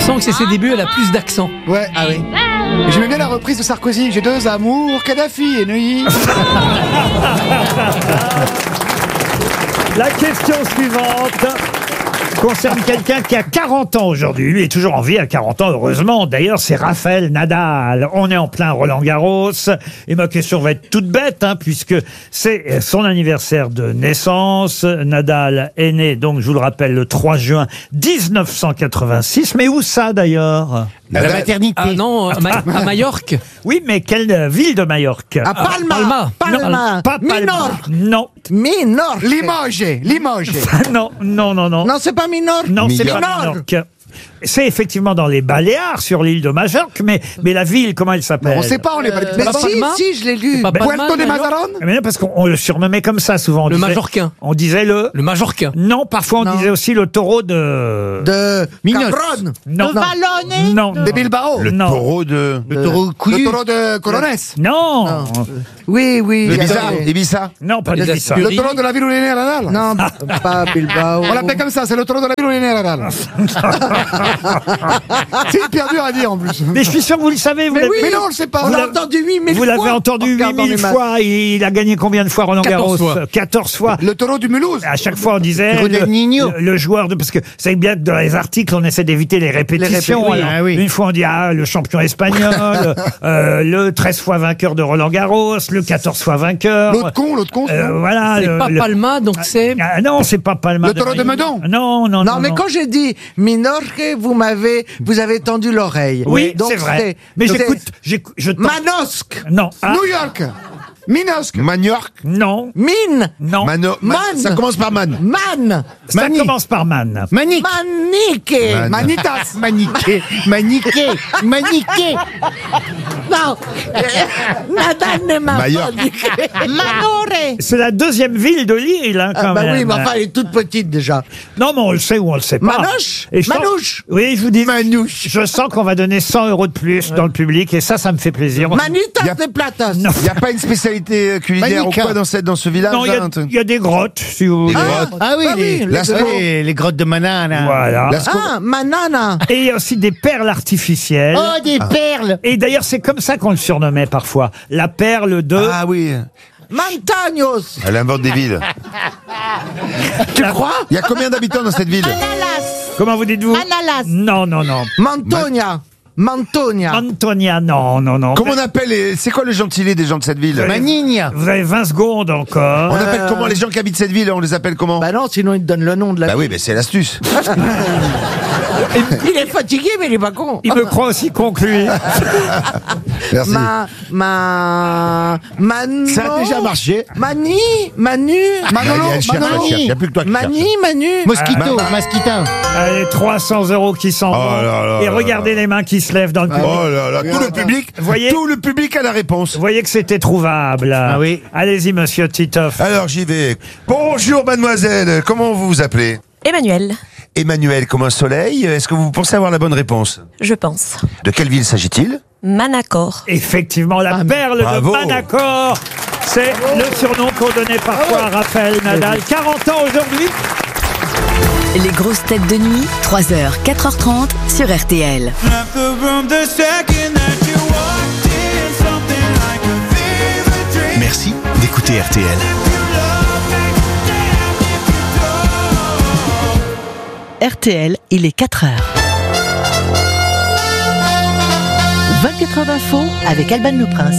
sens que c'est ses débuts, elle a plus d'accent. Ouais. Ah oui. J'aimais bien la reprise de Sarkozy. J'ai deux amours, Kadhafi et Neuilly. La question suivante concerne quelqu'un qui a 40 ans aujourd'hui. Lui est toujours en vie à 40 ans, heureusement. D'ailleurs, c'est Rafael Nadal. On est en plein Roland-Garros. Et ma question va être toute bête, puisque c'est son anniversaire de naissance. Nadal est né, donc, je vous le rappelle, le 3 juin 1986. Mais où ça, d'ailleurs ? À la maternité. Ah non, à Majorque. Oui, mais quelle ville de Majorque ? À Palma. Palma. Non, pas Palma. Minorque. Non. Minorque. Limoges. Non. Non, c'est pas Minorque. Non, c'est pas Minorque. Minorque. C'est effectivement dans les Baléares, sur l'île de Majorque, mais la ville, comment elle s'appelle ? On sait pas, on n'est pas Mais Pas si, Palma si, je l'ai lu. C'est pas Palma, Puerto de Majorque Mazaron. Mais non, parce qu'on le surnommait comme ça souvent. On Le disait- Majorquin. On disait le... Le Majorquin. Non, parfois on Non. disait aussi le taureau de... De Minos. Cabron. Non. De Vallone. Non. De Bilbao. Le Non. taureau de... Le taureau Le couillu. taureau de Corones. Non. Oui, oui. Le il y Ibiza. avait- Ibiza. Non, pas Les de ça. Asturies. Le taureau de la ville où est né Nadal. Non, pas Bilbao. On l'appelait comme ça, c'est le taureau de la ville où est né Nadal. C'est hyper dur à dire en plus. Mais je suis sûr que vous le savez. Vous Mais l'avez- oui. Mais non, on le sait pas. On l'a entendu 8000 Vous fois. l'avez entendu en regardant 8000 les matchs. fois. Il a gagné combien de fois Roland Garros 14 fois. 14 fois. Le taureau du Mulhouse. À chaque fois, on disait Taureau del Niño. le joueur de... Parce que c'est bien que dans les articles, on essaie d'éviter les répétitions. oui, Alors, ah oui. Une fois, on dit le champion espagnol, le 13 fois vainqueur de Roland Garros, le 14 fois vainqueur. L'autre con. Voilà. C'est pas Palma, donc c'est... Ah, non, c'est pas Palma. Le taureau de Meudon. Non. Non, mais quand j'ai dit Minorque, vous avez tendu l'oreille. Oui, Donc, c'est vrai. Mais c'est- je tente- Manosque. Non. Ah, New York. Minosque. Manioc. non. Mine. Non. Man. Ça commence par man. Man. Ça commence par man. Manique. Manitas. Maniqué. Non. Nadal ne m'a pas Majorque. dit. Manore. C'est la deuxième ville de l'île, quand Bah même. oui, mais enfin, elle est toute petite déjà. Non, mais on le sait ou on le sait pas. Manoche. Et je sens- Manouche. Oui, je vous dis. Manouche. Je sens qu'on va donner 100 € de plus dans le public et ça me fait plaisir. Manitas Y a- de platas. Non. Il n'y a pas une spécialité culinaire Manica. ou quoi dans ce village Non, il y là, a- un truc il y, a des grottes, si vous voulez. les grottes de Manana. Voilà. Ah, Manana. Et il y a aussi des perles artificielles. Oh, des perles. Et d'ailleurs, c'est comme ça qu'on le surnommait parfois. La perle de... Ah oui. Montaños. Elle invente des villes. Tu crois? Il y a combien d'habitants dans cette ville? Comment vous dites-vous Manalas. Non. Mantonia. Antonia, non. Comment on appelle c'est quoi le gentilé des gens de cette ville? Manigna. Vous avez 20 secondes encore. On appelle comment les gens qui habitent cette ville? On les appelle comment? Bah non, sinon il te donne le nom de la Bah ville. oui, mais c'est l'astuce. Il est fatigué, mais il est pas con. Il me croit aussi conclu. Merci. Mano. Ça a déjà marché. Manu. Manolo, il n'y a plus que toi qui cherche. Manu. Mosquito. Allez, 300 € qui s'en Oh vont. là là Et là regardez les mains qui se lèvent dans le public. Oh là là, Voyez tout le public a la réponse. Vous voyez que c'était trouvable. Ah oui. Allez-y, monsieur Titoff. Alors j'y vais. Bonjour mademoiselle, comment vous vous appelez? Emmanuel, Emmanuel comme un soleil, est-ce que vous pensez avoir la bonne réponse? je pense. De quelle ville s'agit-il? Manacor. Effectivement, la perle bravo. de Manacor. C'est le surnom qu'on donnait parfois à Rafael Nadal. 40 ans aujourd'hui. Les grosses têtes de nuit, 3h, 4h30 sur RTL. Merci d'écouter RTL. RTL, il est 4h. 24 heures d'info avec Alban Le Prince.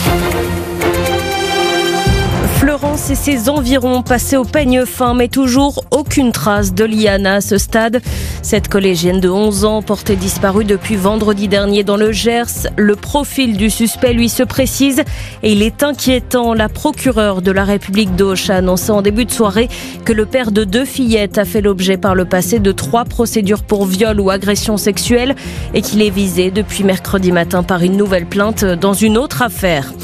Florence et ses environs passés au peigne fin, mais toujours aucune trace de Liana à ce stade. Cette collégienne de 11 ans portée disparue depuis vendredi dernier dans le Gers. Le profil du suspect, lui, se précise et il est inquiétant. La procureure de la République d'Auch a annoncé en début de soirée que le père de 2 fillettes a fait l'objet par le passé de 3 procédures pour viol ou agression sexuelle et qu'il est visé depuis mercredi matin par une nouvelle plainte dans une autre affaire.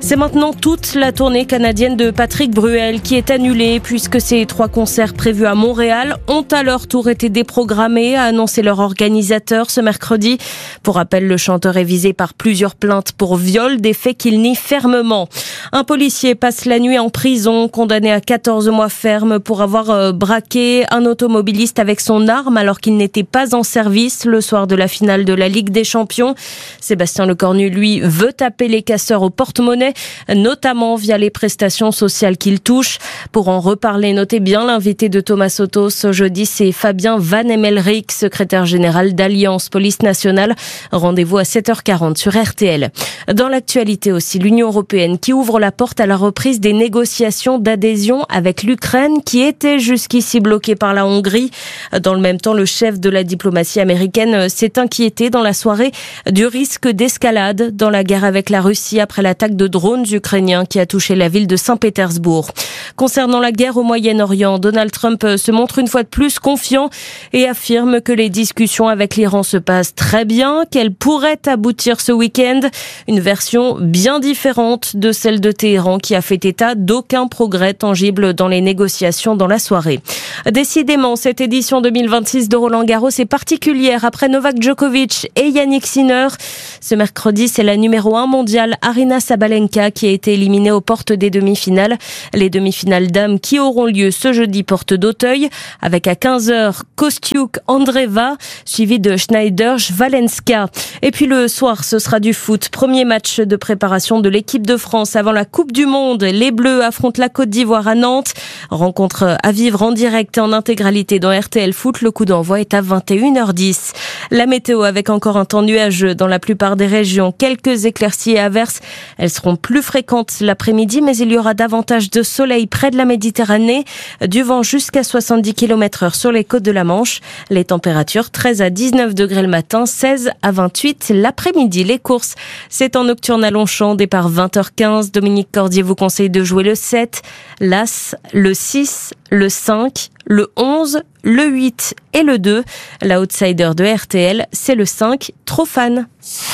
C'est maintenant toute la tournée canadienne de Patrick Bruel qui est annulée puisque ses 3 concerts prévus à Montréal ont à leur tour été déprogrammés, a annoncé leur organisateur ce mercredi. Pour rappel, le chanteur est visé par plusieurs plaintes pour viol, des faits qu'il nie fermement. Un policier passe la nuit en prison, condamné à 14 mois ferme pour avoir braqué un automobiliste avec son arme alors qu'il n'était pas en service le soir de la finale de la Ligue des Champions. Sébastien Lecornu, lui, veut taper les casseurs au porte-monnaie, notamment via les prestations sociales qu'il touche. Pour en reparler, notez bien l'invité de Thomas Soto ce jeudi, c'est Fabien Van Emmelrich, secrétaire général d'Alliance Police Nationale. Rendez-vous à 7h40 sur RTL. Dans l'actualité aussi, l'Union européenne qui ouvre la porte à la reprise des négociations d'adhésion avec l'Ukraine qui étaient jusqu'ici bloquées par la Hongrie. Dans le même temps, le chef de la diplomatie américaine s'est inquiété dans la soirée du risque d'escalade dans la guerre avec la Russie après l'attaque de drones ukrainiens qui a touché la ville de Saint-Pétersbourg. Concernant la guerre au Moyen-Orient, Donald Trump se montre une fois de plus confiant et affirme que les discussions avec l'Iran se passent très bien, qu'elles pourraient aboutir ce week-end. Une version bien différente de celle de Téhéran qui a fait état d'aucun progrès tangible dans les négociations dans la soirée. Décidément, cette édition 2026 de Roland-Garros est particulière après Novak Djokovic et Yannick Sinner. Ce mercredi, c'est la numéro 1 mondiale Aryna Sabalenka qui a été éliminée aux portes des demi-finales. Les demi-finales dames qui auront lieu ce jeudi porte d'Auteuil avec à 15h Kostiuk-Andreeva suivi de Schneider-Valenska. Et puis le soir, ce sera du foot. Premier match de préparation de l'équipe de France avant la Coupe du Monde. Les Bleus affrontent la Côte d'Ivoire à Nantes. Rencontre à vivre en direct et en intégralité dans RTL Foot. Le coup d'envoi est à 21h10. La météo avec encore un temps nuageux dans la plupart des régions. Quelques éclaircies et averses. Elles seront plus fréquentes l'après-midi, mais il y aura davantage de soleil près de la Méditerranée. Du vent jusqu'à 70 km/h sur les côtes de la Manche. Les températures 13 à 19 degrés le matin, 16 à 28 l'après-midi. Les courses, c'est en nocturne à Longchamp, départ 20h15. Dominique Cordier vous conseille de jouer le 7, l'As, le 6, le 5, le 11, le 8 et le 2. La outsider de RTL, c'est le 5, trop fan.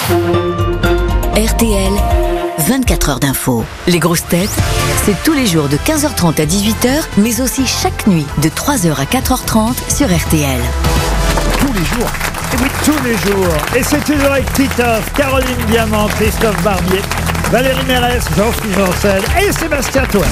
RTL, 24 heures d'info. Les grosses têtes, c'est tous les jours de 15h30 à 18h, mais aussi chaque nuit de 3h à 4h30 sur RTL. Tous les jours. Oui, tous les jours. Et c'est toujours avec Titoff, Caroline Diamant, Christophe Barbier, Valérie Mérès, Jean-Philippe Janssen et Sébastien Toen.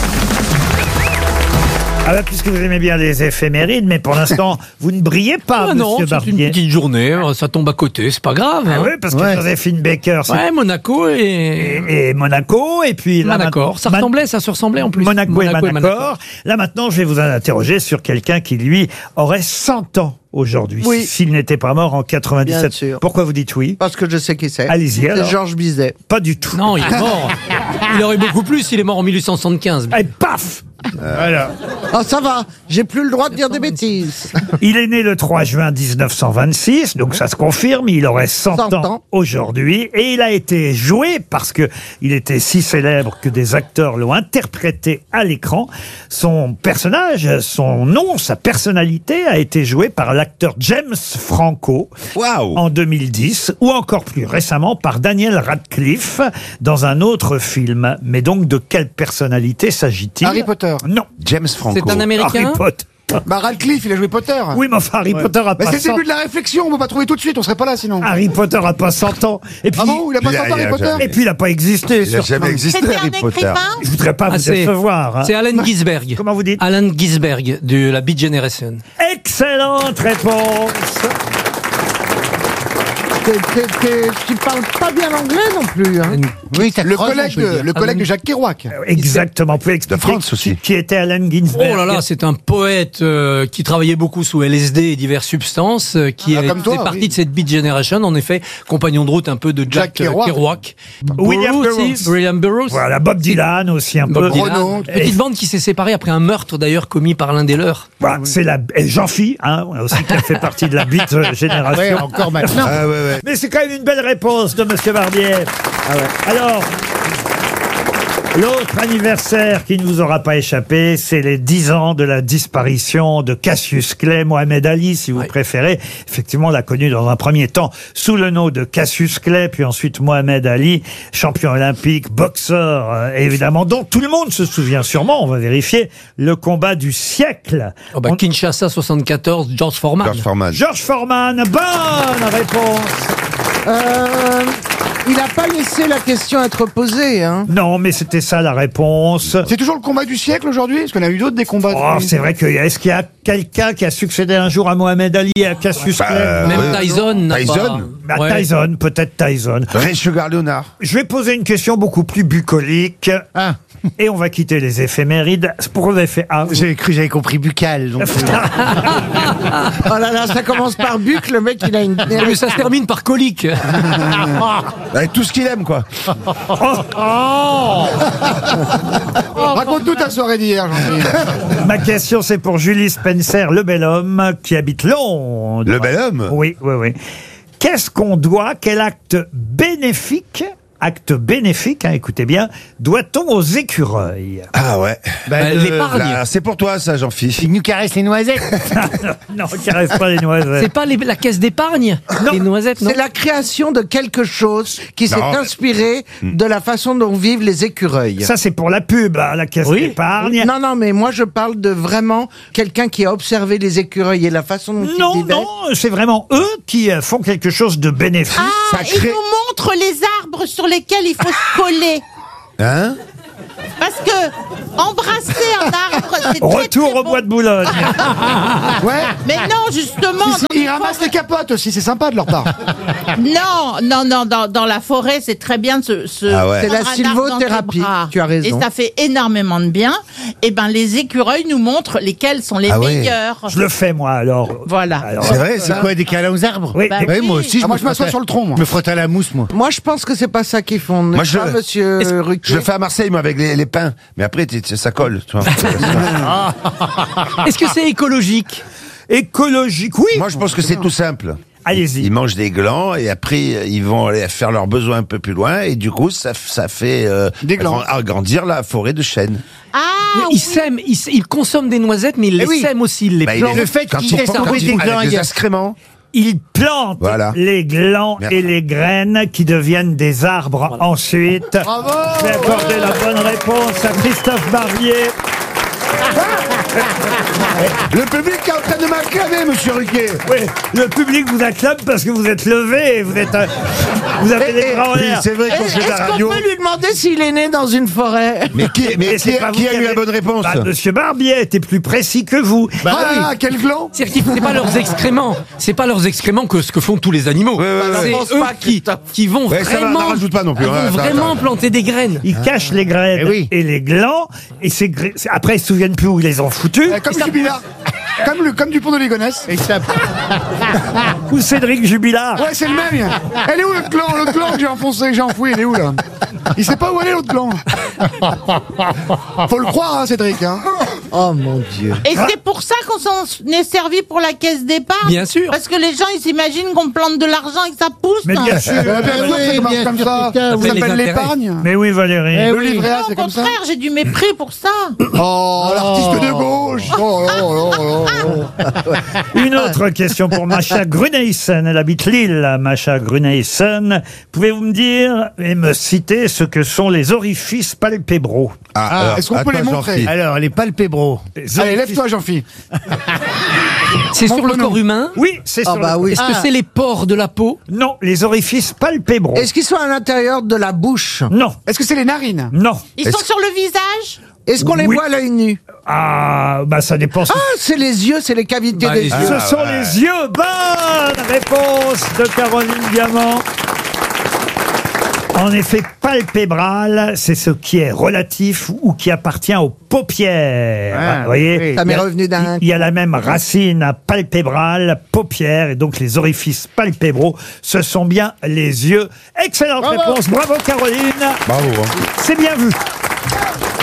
Ah bah, puisque vous aimez bien les éphémérides, mais pour l'instant, vous ne brillez pas, monsieur Barbier. C'est une petite journée, ça tombe à côté, c'est pas grave. Ah oui, parce que Joséphine Baker, c'est... Ouais, Monaco et Monaco, et puis... Manacor. Ça se ressemblait en plus. Monaco et Manacor. Là, maintenant, je vais vous interroger sur quelqu'un qui, lui, aurait 100 ans aujourd'hui, Oui. s'il n'était pas mort en 97. Bien sûr. Pourquoi vous dites oui? Parce que je sais qui c'est. Allez-y, C'est alors. Georges Bizet. Pas du tout. Non, il est mort. Il aurait beaucoup plus, il est mort en 1875. Et paf Voilà. Ah, ça va, j'ai plus le droit de dire des bêtises. Il est né le 3 juin 1926, donc ça se confirme, il aurait 100 ans aujourd'hui, et il a été joué, parce que il était si célèbre que des acteurs l'ont interprété à l'écran. Son personnage, son nom, sa personnalité a été joué par l'acteur James Franco en 2010, ou encore plus récemment par Daniel Radcliffe dans un autre film. Mais donc de quelle personnalité s'agit-il? Harry Potter. Non. James Franco. C'est un Américain. Harry Potter. Bah Radcliffe, il a joué Potter. Oui, mais enfin, Harry Potter a Mais pas c'est le 100 début de la réflexion, on peut pas trouver tout de suite, on serait pas là sinon. Harry Potter a pas 100 ans. Et puis, Ah bon, il a pas 100 ans Harry Potter. et puis il a pas existé. Il n'a jamais existé, Harry Potter. Je voudrais pas vous c'est- décevoir. Hein. C'est Alan Ginsberg. Comment vous dites? Alan Ginsberg de la Beat Generation. Excellente réponse. Tu parles pas bien l'anglais non plus. Hein. Oui, le collègue de Jacques Kerouac. Exactement. Vous pouvez expliquer France aussi. qui était Alan Ginsberg? Oh là là, c'est un poète qui travaillait beaucoup sous LSD et diverses substances, qui comme toi, fait partie oui. de cette Beat Generation, en effet, compagnon de route un peu de Jack Kerouac. William Burroughs. William Burroughs. Voilà, Bob Dylan aussi un peu. Bob Dylan. Renaud. Petite bande qui s'est séparée après un meurtre d'ailleurs commis par l'un des leurs. Voilà, c'est la et Jean-Phi, hein, aussi qui a fait partie de la Beat Génération. Ouais, encore maintenant. Ah ouais, ouais. Mais c'est quand même une belle réponse de Monsieur Barbier. Alors, L'autre anniversaire qui ne vous aura pas échappé, c'est les 10 ans de la disparition de Cassius Clay, Mohamed Ali, si vous préférez. Effectivement, on l'a connu dans un premier temps sous le nom de Cassius Clay, puis ensuite Mohamed Ali, champion olympique, boxeur, évidemment, dont tout le monde se souvient sûrement, on va vérifier, le combat du siècle. Kinshasa 74, George Foreman. George Foreman, bonne réponse. Il n'a pas laissé la question être posée, hein. Non, mais c'était ça la réponse. C'est toujours le combat du siècle aujourd'hui? Parce qu'on a eu d'autres des combats. Oh, c'est vrai que est-ce qu'il y a quelqu'un qui a succédé un jour à Mohamed Ali et à Cassius Clay? Même Tyson n'a pas... Bah, Tyson, peut-être Tyson. Ray Sugar Leonard. Je vais poser une question beaucoup plus bucolique. Et on va quitter les éphémérides. Pour vous avez fait A. J'avais compris buccal. Donc... Oh là là, ça commence par buc, le mec il a une... Mais ça se termine par colique. Avec tout ce qu'il aime, quoi. Raconte-nous ta soirée d'hier, Jean-Philippe. Ma question, c'est pour Julie Spencer, le bel homme, qui habite Londres. Le bel homme? Oui, oui, oui. Qu'est-ce qu'on doit, quel acte bénéfique, hein, écoutez bien, doit-on aux écureuils? Ah ouais. L'épargne. C'est pour toi, ça, Jean-Philippe. Il nous caresse les noisettes. Non, on caresse pas les noisettes. C'est pas la caisse d'épargne? Les noisettes, non? C'est la création de quelque chose qui s'est inspiré de la façon dont vivent les écureuils. Ça, c'est pour la pub, hein, la caisse d'épargne. Non, non, mais moi, je parle de vraiment quelqu'un qui a observé les écureuils et la façon dont ils vivaient. Non, c'est vraiment eux qui font quelque chose de bénéfique. Ils nous montrent les arbres sur lesquels il faut se coller. Hein? Parce que embrasser un arbre, c'est Retour au bois de Boulogne. Ouais. Mais non, justement. Ils ramassent les capotes aussi, c'est sympa de leur part. Non, dans la forêt, c'est très bien de se C'est la sylvothérapie, tu as raison. Et ça fait énormément de bien. Et ben, les écureuils nous montrent lesquels sont les meilleurs. Je le fais, moi, alors. Voilà. C'est vrai, ça? Quoi, des câlins aux arbres? Oui. Bah Oui, moi aussi, moi je m'assois sur le tronc, moi. Je me frotte à la mousse, moi. Moi, je pense que c'est pas ça qu'ils font. Moi, Monsieur Ruquier. Je le fais à Marseille, moi, avec les pins. Mais après, ça colle. Tu vois. Est-ce que c'est écologique? Écologique, oui. Moi, je pense que c'est tout simple. Allez-y. Ils mangent des glands et après, ils vont aller faire leurs besoins un peu plus loin. Et du coup, ça fait Des glands. agrandir la forêt de chênes. Ils sèment, ils consomment des noisettes, mais ils les sèment aussi, ils les plantent. Le fait qu'ils laissent tomber des glands, avec des excréments. Ils plantent les glands et les graines qui deviennent des arbres ensuite. Bravo. Je vais accorder la bonne réponse à Christophe Barbier. Le public est en train de m'acclamer, monsieur Ruquier. Oui, le public vous acclame parce que vous êtes levé et vous avez les bras en l'air. C'est vrai qu'on fait de la Est-ce qu'on radio. peut lui demander s'il est né dans une forêt? Mais qui a eu la bonne réponse? Monsieur Barbier était plus précis que vous. Ah, quel gland. C'est-à-dire que c'est pas leurs excréments. C'est pas leurs excréments que ce que font tous les animaux. C'est pense eux pas, qui vont Ouais, ça va, vraiment, n'en rajoute pas non plus, hein, vont ça, vraiment ça. planter des graines. Ils cachent les graines et les glands et après ils se souviennent plus où ils les ont foutus. Comme Jubilard. Comme Dupont de Ligonnès. Ou Cédric Jubilard. Ouais, c'est le même. Elle est où l'autre gland? L'autre gland que j'ai enfoncé, que j'ai enfoui, il est où là? Il sait pas où aller l'autre gland. Faut le croire, hein, Cédric. Hein. Oh mon Dieu. Et c'est pour ça qu'on s'en est servi pour la caisse d'épargne. Bien sûr. Parce que les gens, ils s'imaginent qu'on plante de l'argent et que ça pousse. Mais bien sûr. Bien sûr, ça commence comme ça. Ça les s'appelle intérêts. l'épargne. Mais oui, Valérie. Le livret A, Non, c'est au comme ça. contraire, j'ai du mépris pour ça. Oh, l'artiste de gauche. Oh, oh, oh, oh. Une autre question pour Macha Gruneissen. Elle habite Lille, Macha Gruneissen. Pouvez-vous me dire et me citer ce que sont les orifices palpébraux? Est-ce qu'on peut les montrer? Alors, les palpébraux. Allez, lève-toi, Jean-Philippe. C'est sur le Montre-nous. corps humain? Oui, c'est sur bah oui. Est-ce que c'est les pores de la peau? Non, les orifices palpébraux. Est-ce qu'ils sont à l'intérieur de la bouche? Non, Est-ce que c'est les narines? non. Ils sont sur le visage. Est-ce qu'on les Oui. voit à l'œil nu? Ah, bah ça dépend. Ah, c'est les yeux, c'est les cavités Bah, des les yeux. yeux. Ce sont les yeux. Bonne réponse de Caroline Diamant. En effet, palpébral, c'est ce qui est relatif ou qui appartient aux paupières. Vous voyez, Ça m'est il y a- revenu d'un Il y a la même racine palpébrale, paupière, et donc les orifices palpébraux, ce sont bien les yeux. Excellente réponse, bravo Caroline. Bravo. C'est bien vu.